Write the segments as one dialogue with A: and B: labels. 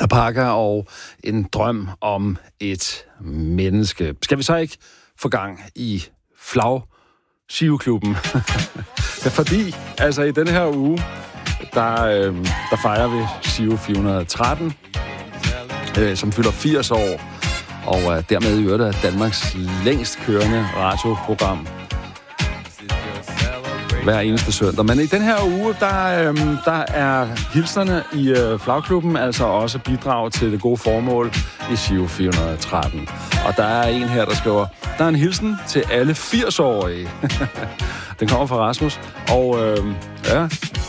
A: Alpaca og en drøm om et menneske. Skal vi så ikke få gang i Skiveklubben? Fordi altså i den her uge, der fejrer vi Skive 413, som fylder 80 år, og dermed i øvrigt er Danmarks længst kørende radioprogram hver eneste søndag. Men i den her uge, der er hilsnerne i Flagklubben altså også bidrag til det gode formål i Skive 413. Og der er en her, der skriver, der er en hilsen til alle 80-årige. Den kommer fra Rasmus, og ja,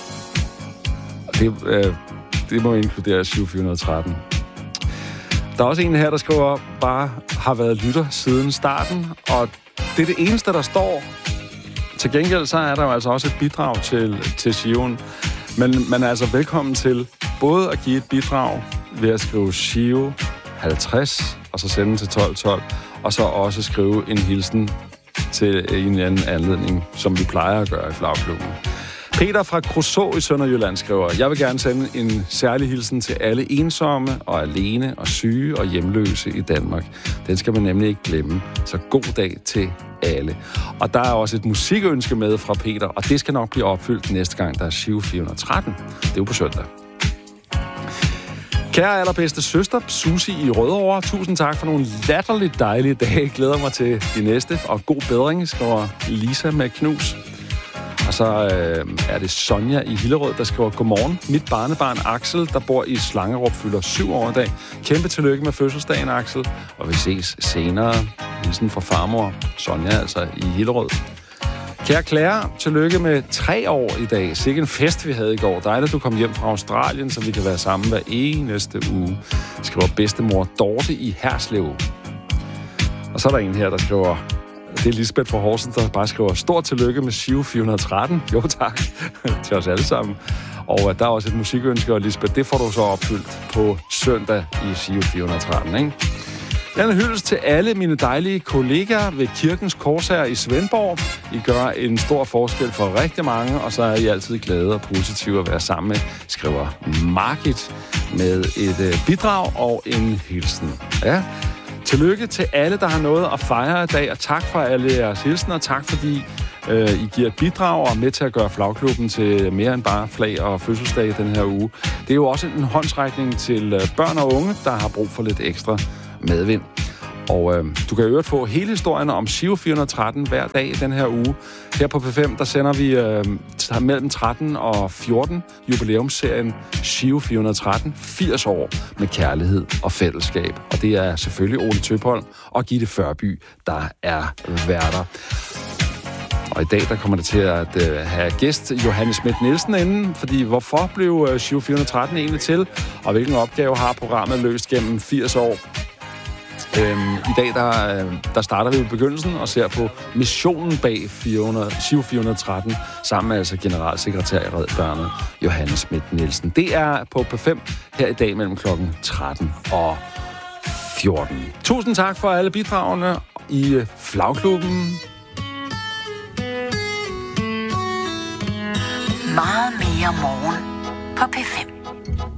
A: det må inkludere Skive 413. Der er også en her, der skriver, bare har været lytter siden starten, og det er det eneste, der står. Til gengæld så er der jo altså også et bidrag til Skiven. Men man er altså velkommen til både at give et bidrag ved at skrive Skive 50, og så sende til 1212, og så også skrive en hilsen til en eller anden anledning, som vi plejer at gøre i Flagklubben. Peter fra Kruså i Sønderjylland skriver, jeg vil gerne sende en særlig hilsen til alle ensomme og alene og syge og hjemløse i Danmark. Den skal man nemlig ikke glemme. Så god dag til alle. Og der er også et musikønske med fra Peter, og det skal nok blive opfyldt næste gang, der er Skive 413. Det er jo på søndag. Kære allerbedste søster, Susie i Rødovre, tusind tak for nogle latterligt dejlige dage. Jeg glæder mig til de næste, og god bedring, skriver Lisa med knus. Og så er det Sonja i Hillerød, der skriver, godmorgen. Mit barnebarn Axel, der bor i Slangerup, fylder 7 år i dag. Kæmpe tillykke med fødselsdagen, Axel. Og vi ses senere. Hilsen fra farmor Sonja, altså i Hillerød. Kære Claire, tillykke med 3 år i dag. Sikke en fest, vi havde i går. Dejligt, du kom hjem fra Australien, så vi kan være sammen hver eneste uge. Skriver bedstemor Dorte i Herslev. Og så er der en her, der skriver, det er Lisbeth fra Horsens, der bare skriver, stort tillykke med Skive 413. Jo tak, til os alle sammen. Og der er også et musikønske, og Lisbeth, det får du så opfyldt på søndag i Skive 413, ikke? Jeg er en hyldest til alle mine dejlige kollegaer ved Kirkens Korshær i Svendborg. I gør en stor forskel for rigtig mange, og så er I altid glade og positive at være sammen med, skriver Margit med et bidrag og en hilsen. Ja. Tillykke til alle, der har noget at fejre i dag, og tak for alle jeres hilsener. Tak fordi I giver et bidrag og er med til at gøre Flagklubben til mere end bare flag og fødselsdag den her uge. Det er jo også en håndsrækning til børn og unge, der har brug for lidt ekstra medvind. Og du kan i øvrigt få hele historien om Skive 413 hver dag i den her uge. Her på P5, der sender vi mellem 13 og 14 jubilæumsserien Skive 413, 80 år med kærlighed og fællesskab. Og det er selvfølgelig Ole Tøpholm og Gitte Førby, der er værter. Og i dag, der kommer det til at have gæst Johannes Schmidt Nielsen inden, fordi hvorfor blev Skive 413 egentlig til, og hvilken opgave har programmet løst gennem 80 år? I dag, der starter vi i begyndelsen og ser på missionen bag Skive 413, sammen med altså generalsekretær i Red Barnet, Johannes Schmidt Nielsen. Det er på P5 her i dag mellem klokken 13 og 14. Tusind tak for alle bidragene i Flagklubben.
B: Meget mere morgen på P5.